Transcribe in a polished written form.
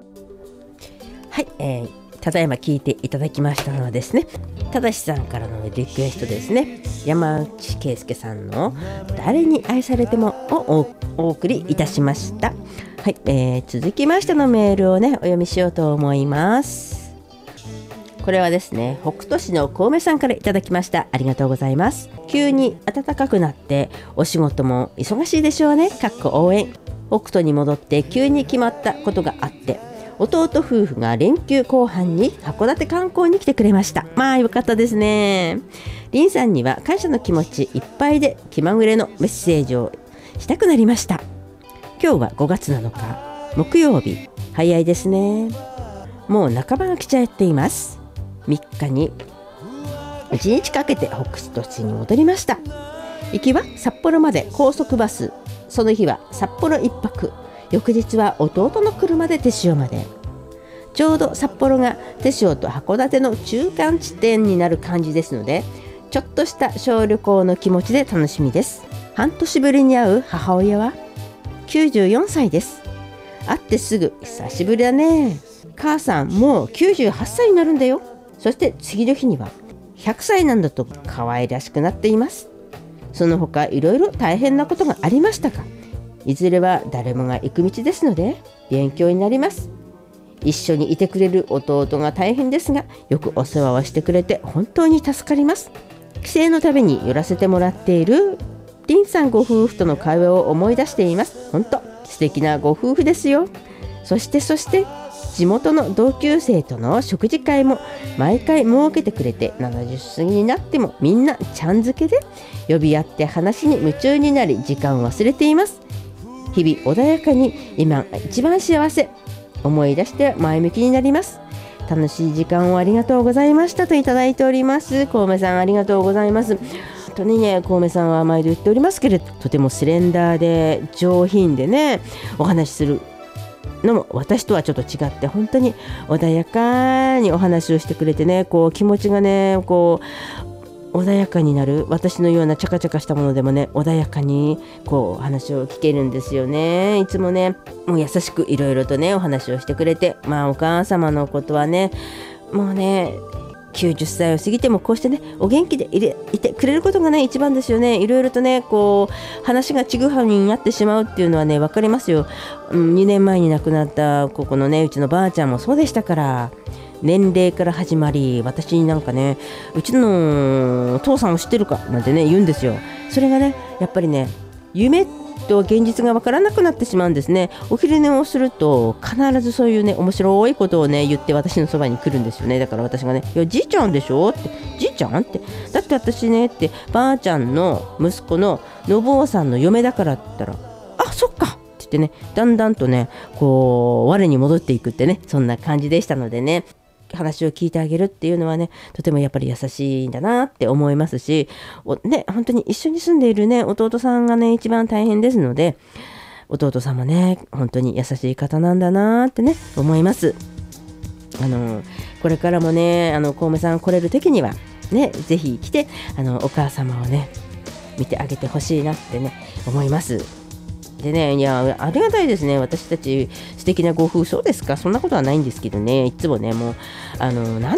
はい、ただいま聞いていただきましたのはですね、ただしさんからのリクエストですね、山内圭介さんの誰に愛されてもをお送りいたしました。はい、続きましてのメールをねお読みしようと思います。これはですね、北斗市の小梅さんからいただきました。ありがとうございます。急に暖かくなってお仕事も忙しいでしょうね。応援。北斗に戻って急に決まったことがあって、弟夫婦が連休後半に函館観光に来てくれました。まあよかったですね。リンさんには感謝の気持ちいっぱいで気まぐれのメッセージをしたくなりました。今日は5月7日木曜日。早いですね。もう半ばが来ちゃっています。3日に1日かけて北斗市に戻りました。行きは札幌まで高速バス、その日は札幌1泊、翌日は弟の車で手塩まで。ちょうど札幌が手塩と函館の中間地点になる感じですので、ちょっとした小旅行の気持ちで楽しみです。半年ぶりに会う母親は94歳です。会ってすぐ久しぶりだね。母さんもう98歳になるんだよ。そして次の日には100歳なんだと可愛らしくなっています。その他いろいろ大変なことがありましたが、いずれは誰もが行く道ですので勉強になります。一緒にいてくれる弟が大変ですが、よくお世話をしてくれて本当に助かります。帰省のために寄らせてもらっているリンさんご夫婦との会話を思い出しています。本当素敵なご夫婦ですよ。そして地元の同級生との食事会も毎回設けてくれて、70過ぎになってもみんなちゃん付けで呼び合って話に夢中になり、時間を忘れています。日々穏やかに今一番幸せ。思い出して前向きになります。楽しい時間をありがとうございましたといただいております。小梅さんありがとうございます。本当にね、小梅さんは毎度言っておりますけれど、とてもスレンダーで上品でね、お話しするのも私とはちょっと違って本当に穏やかにお話をしてくれてね、こう気持ちがねこう穏やかになる。私のようなチャカチャカしたものでもね、穏やかにこう話を聞けるんですよね。いつもね、もう優しくいろいろとねお話をしてくれて、まあお母様のことはね、もうね90歳を過ぎてもこうしてねお元気でいてくれることがね一番ですよね。いろいろとねこう話がちぐはぐになってしまうっていうのはね分かりますよ。2年前に亡くなったここのねうちのばあちゃんもそうでしたから、年齢から始まり、私になんかねうちの父さんを知ってるかなんてね言うんですよ。それがねやっぱりね夢と現実が分からなくなってしまうんですね。お昼寝をすると必ずそういうね面白いことをね言って私のそばに来るんですよね。だから私がね、いやじいちゃんでしょって、じいちゃんって、だって私ねってばあちゃんの息子の信夫さんの嫁だからって言ったら、あそっかって言ってね、だんだんとねこう我に戻っていくってね、そんな感じでしたのでね、話を聞いてあげるっていうのはねとてもやっぱり優しいんだなって思いますし、ね、本当に一緒に住んでいるね弟さんがね一番大変ですので、弟さんもね本当に優しい方なんだなってね思います。これからもね小梅さん来れる時にはねぜひ来てお母様をね見てあげてほしいなってね思います。でね、いやありがたいですね。私たち素敵なご夫婦、そうですか、そんなことはないんですけどね、いつもねもうなん